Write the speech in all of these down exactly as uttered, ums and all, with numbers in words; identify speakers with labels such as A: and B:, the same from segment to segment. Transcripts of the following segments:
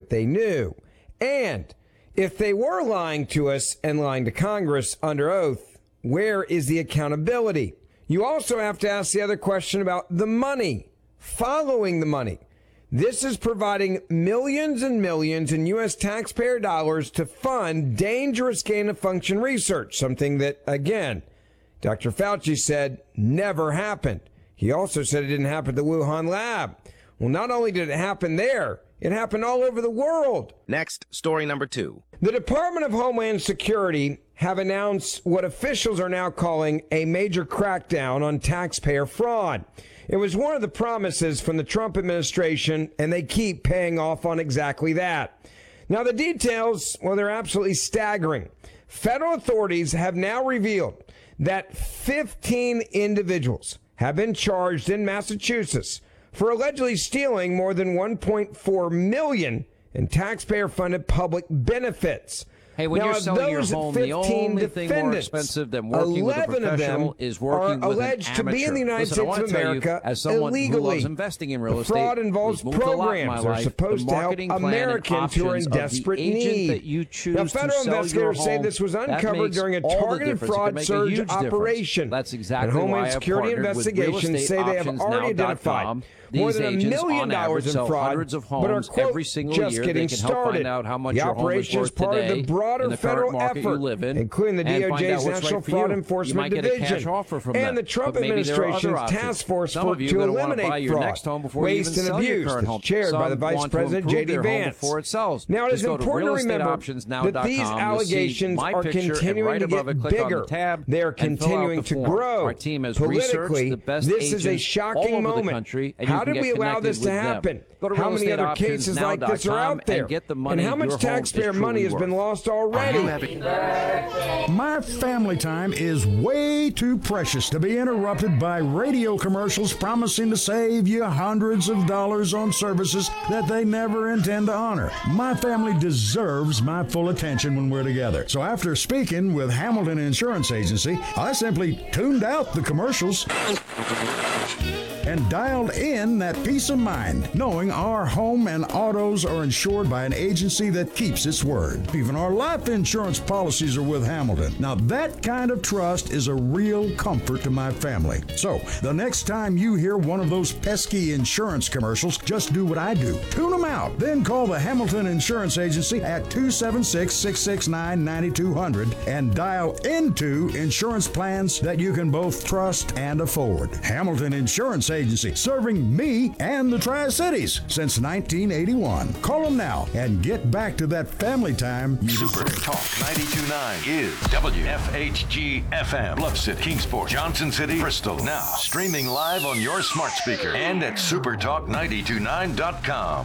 A: what they knew. And if they were lying to us and lying to Congress under oath, where is the accountability? You also have to ask the other question about the money, following the money. This is providing millions and millions in U S taxpayer dollars to fund dangerous gain-of-function research, something that, again, Doctor Fauci said never happened. He also said it didn't happen at the Wuhan lab. Well, not only did it happen there, it happened all over the world.
B: Next, story number two.
A: The Department of Homeland Security have announced what officials are now calling a major crackdown on taxpayer fraud. It was one of the promises from the Trump administration, and they keep paying off on exactly that. Now, the details, well, they're absolutely staggering. Federal authorities have now revealed that fifteen individuals have been charged in Massachusetts for allegedly stealing more than one point four million dollars in taxpayer-funded public benefits.
C: Hey, when
A: now,
C: you're selling your home, the only thing more expensive than working with a professional is working with an amateur.
A: To be in the United
C: Listen,
A: States of America
C: you, as someone
A: illegally.
C: Who loves investing in real
A: the
C: estate,
A: fraud involves programs that are supposed to help Americans who are in desperate need. Now, federal investigators say this was uncovered during a targeted fraud surge operation.
C: That's exactly
A: and Homeland
C: why
A: Security investigations say they have already identified more than a million dollars in fraud, but are, quote, just getting started. The operation is part of the broader federal effort, including the D O J's National Fraud Enforcement Division and the Trump administration's task force to eliminate fraud, waste, and abuse that's chaired by the Vice President, J D. Vance. Now, it is important to remember that these allegations are continuing to get bigger. They are continuing to grow. Politically, this is a shocking moment. How did we allow this to happen? How many other cases like this are out there? And how much taxpayer money has been lost already?
D: My family time is way too precious to be interrupted by radio commercials promising to save you hundreds of dollars on services that they never intend to honor. My family deserves my full attention when we're together. So after speaking with Hamilton Insurance Agency, I simply tuned out the commercials and dialed in that peace of mind, knowing our home and autos are insured by an agency that keeps its word. Even our life insurance policies are with Hamilton. Now, that kind of trust is a real comfort to my family. So, the next time you hear one of those pesky insurance commercials, just do what I do. Tune them out. Then call the Hamilton Insurance Agency at two seven six, six six nine, nine two zero zero and dial into insurance plans that you can both trust and afford. Hamilton Insurance Agency. Agency, serving me and the Tri-Cities since nineteen eighty-one. Call them now and get back to that family time.
E: Super Talk ninety-two point nine is W F H G F M, Bluff City, Kingsport, Johnson City, Bristol. Now streaming live on your smart speaker and at super talk nine two nine dot com.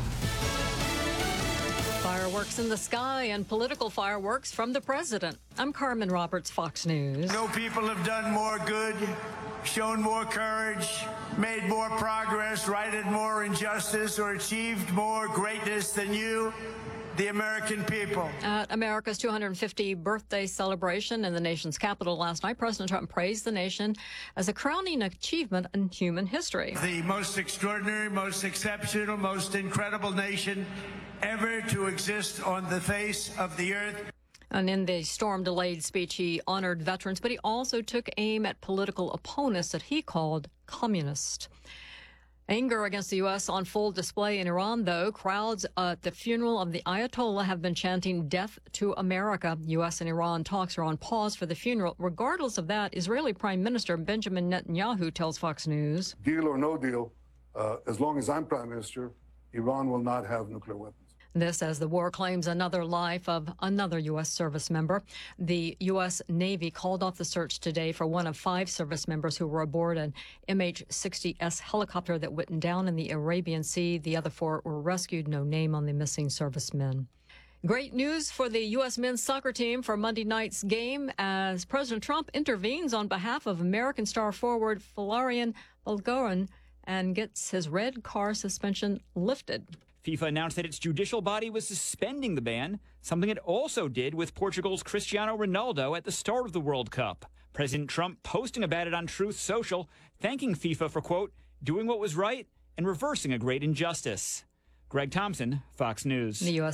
F: Fireworks in the sky and political fireworks from the president. I'm Carmen Roberts, Fox News.
G: No people have done more good, shown more courage, made more progress, righted more injustice, or achieved more greatness than you, the American people.
F: At America's two hundred fiftieth birthday celebration in the nation's capital last night, President Trump praised the nation as a crowning achievement in human history.
G: The most extraordinary, most exceptional, most incredible nation ever to exist on the face of the earth.
F: And in the storm-delayed speech, he honored veterans, but he also took aim at political opponents that he called communist. Anger against the U S on full display in Iran, though. Crowds at the funeral of the Ayatollah have been chanting death to America. U S and Iran talks are on pause for the funeral. Regardless of that, Israeli Prime Minister Benjamin Netanyahu tells Fox News.
H: Deal or no deal, uh, as long as I'm Prime Minister, Iran will not have nuclear weapons.
F: This as the war claims another life of another U S service member. The U S Navy called off the search today for one of five service members who were aboard an M H sixty S helicopter that went down in the Arabian Sea. The other four were rescued. No name on the missing servicemen. Great news for the U S men's soccer team for Monday night's game as President Trump intervenes on behalf of American star forward Florian Bulgarin and gets his red car suspension lifted.
I: FIFA announced that its judicial body was suspending the ban, something it also did with Portugal's Cristiano Ronaldo at the start of the World Cup. President Trump posting about it on Truth Social, thanking FIFA for, quote, doing what was right and reversing a great injustice. Greg Thompson, Fox News.
F: The U S